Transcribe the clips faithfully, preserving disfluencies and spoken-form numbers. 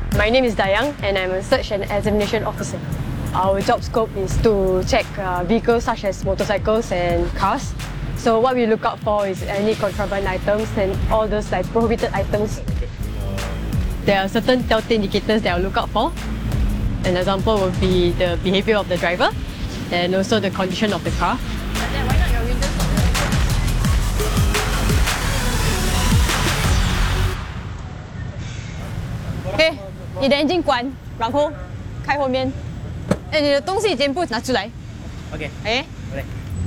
My name is Dayang and I'm a Search and Examination Officer. Our job scope is to check uh, vehicles such as motorcycles and cars. So what we look out for is any contraband items and all those like prohibited items. There are certain telltale indicators that I'll look out for. An example would be the behaviour of the driver and also the condition of the car. OK， 你的 engine 关，然后开后面。哎，你的东西全部拿出来。 OK， 哎， boleh。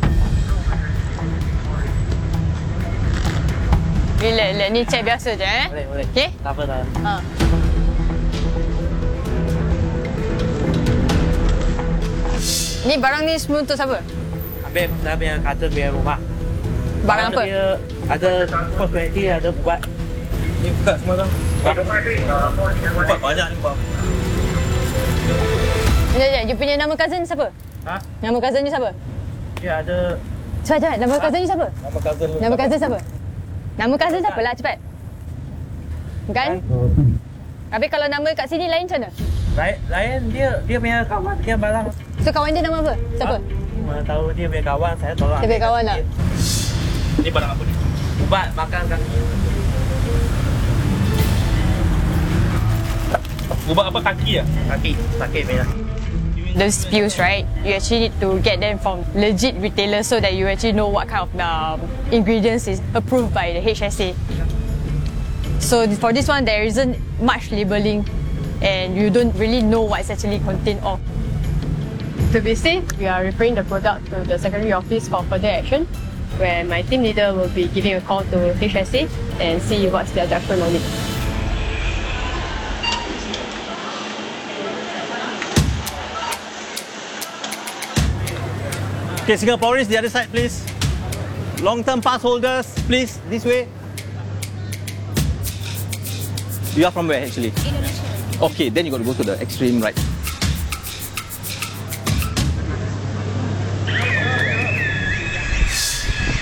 Relax, ni check biasa je eh. Boleh, boleh. OK? Tak apa, tak apa. Ha. Ni barang ni semua untuk siapa? Ambil dah punya kartun biar rumah. Barang apa? Dia ada post quality, ada buat. Ni buka semua tu. Buat banyak ni buat. Ya, ya, you punya nama cousin siapa? Ha? Nama cousin ni siapa? Dia ada Cepat, cepat. Nama cousin ni siapa? nama cousin. Nama cousin siapa? Nama cousin siapa lah, cepat. Kan? Habis kalau nama kat sini lain macam mana? Lain, lain dia dia punya kawan, dia barang. So kawan dia nama apa? Siapa? Mana tahu dia punya kawan, saya tolong. Dia punya kawan tak? Ni barang apa ni? Ubat makan kaki. Ubat apa kaki ya? Kaki, sakit merah. Those pills, right? You actually need to get them from legit retailers so that you actually know what kind of um, ingredients is approved by the H S A. So for this one, there isn't much labeling, and you don't really know what's actually contained of. To be safe, we are referring the product to the secondary office for further action, where my team leader will be giving a call to H S A and see what's their judgment on it. Okay, Singaporeans, the other side, please. Long-term pass holders, please, this way. You are from where, actually? Indonesia. Okay, then you got to go to the extreme right.